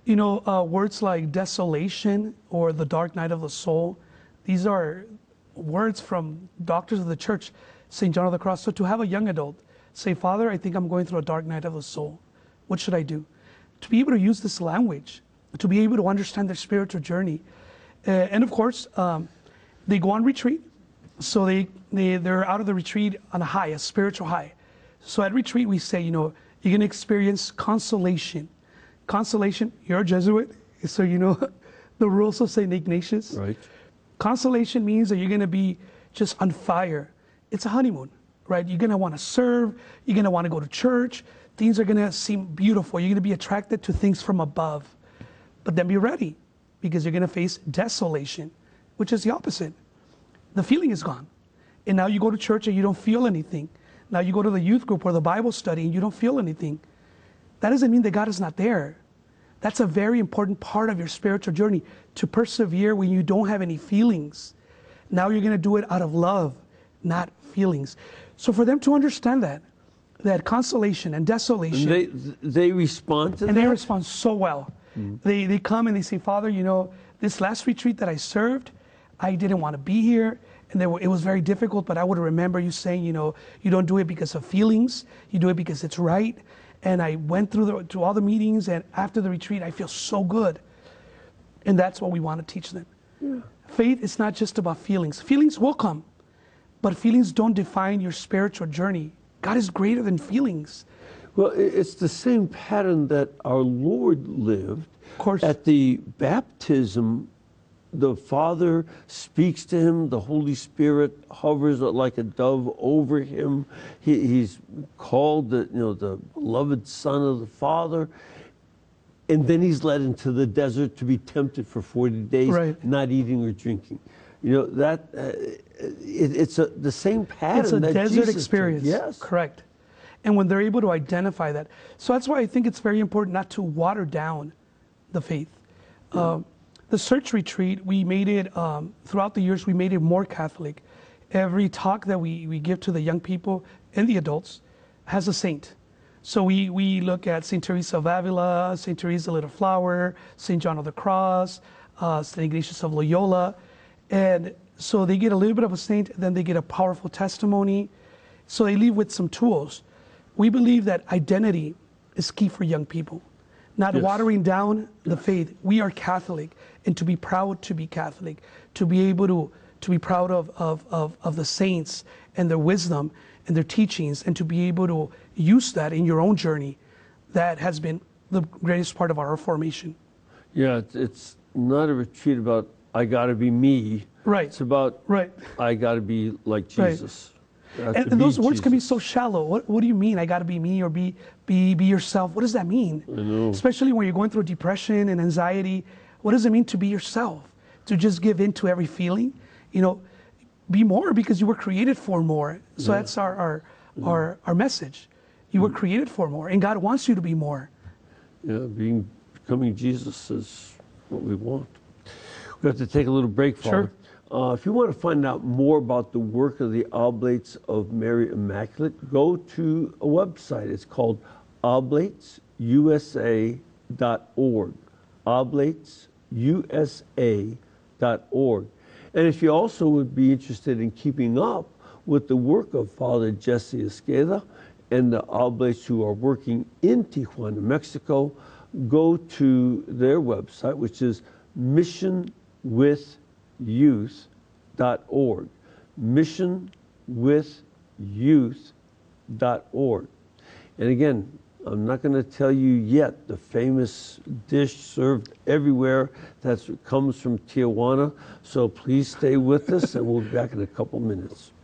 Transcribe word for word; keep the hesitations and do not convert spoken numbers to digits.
You know, uh, words like desolation or the dark night of the soul, these are words from doctors of the church, Saint John of the Cross. So to have a young adult say, Father, I think I'm going through a dark night of the soul. What should I do? To be able to use this language, to be able to understand their spiritual journey. Uh, and of course, um, they go on retreat. So they, they, they're out of the retreat on a high, a spiritual high. So at retreat, we say, you know, you're going to experience consolation. Consolation, you're a Jesuit, so you know the rules of Saint Ignatius. Right. Consolation means that you're going to be just on fire. It's a honeymoon, right? You're going to want to serve. You're going to want to go to church. Things are going to seem beautiful. You're going to be attracted to things from above. But then be ready, because you're going to face desolation, which is the opposite. The feeling is gone. And now you go to church and you don't feel anything. Now you go to the youth group or the Bible study and you don't feel anything. That doesn't mean that God is not there. That's a very important part of your spiritual journey, to persevere when you don't have any feelings. Now you're going to do it out of love, not feelings. So for them to understand that, that consolation and desolation. And they, they respond to and that? And they respond so well. Mm. They, they come and they say, Father, you know, this last retreat that I served, I didn't want to be here. And they were, it was very difficult, but I would remember you saying, you know, you don't do it because of feelings. You do it because it's right. And I went through the, to all the meetings, and after the retreat, I feel so good. And that's what we want to teach them. Yeah. Faith is not just about feelings. Feelings will come, but feelings don't define your spiritual journey. God is greater than feelings. Well, it's the same pattern that our Lord lived. Of course. At the baptism, the Father speaks to him, the Holy Spirit hovers like a dove over him. He, he's called the, you know, the beloved Son of the Father. And then he's led into the desert to be tempted for forty days, right. not eating or drinking. You know, that uh, it, it's a, the same pattern. It's a that desert Jesus experience. Did. Yes. Correct. And when they're able to identify that. So that's why I think it's very important not to water down the faith. Yeah. Um, The Search Retreat, we made it, um, throughout the years, we made it more Catholic. Every talk that we, we give to the young people and the adults has a saint. So we, we look at Saint Teresa of Avila, Saint Teresa Little Flower, Saint John of the Cross, uh, Saint Ignatius of Loyola. And so they get a little bit of a saint, then they get a powerful testimony. So they leave with some tools. We believe that identity is key for young people. Not yes. watering down the yes. faith. We are Catholic, and to be proud to be Catholic, to be able to, to be proud of, of, of, of the saints and their wisdom and their teachings, and to be able to use that in your own journey, that has been the greatest part of our formation. Yeah, it's, it's not a retreat about, I gotta be me. Right. It's about, right. I gotta be like Jesus. Right. And, and those words Jesus. Can be so shallow. What, what do you mean? I got to be me, or be, be, be yourself. What does that mean? I know. Especially when you're going through depression and anxiety. What does it mean to be yourself? To just give in to every feeling? You know, be more, because you were created for more. So yeah. that's our, our, yeah. our, our message. You were created for more, and God wants you to be more. Yeah, being, becoming Jesus is what we want. We have to take a little break, Father. Sure. Uh, if you want to find out more about the work of the Oblates of Mary Immaculate, go to a website. It's called oblates u s a dot org. oblates u s a dot org. And if you also would be interested in keeping up with the work of Father Jesse Esqueda and the Oblates who are working in Tijuana, Mexico, go to their website, which is mission with youth dot org. mission with youth dot org. And again, I'm not going to tell you yet the famous dish served everywhere that comes from Tijuana. So please stay with us, and we'll be back in a couple minutes.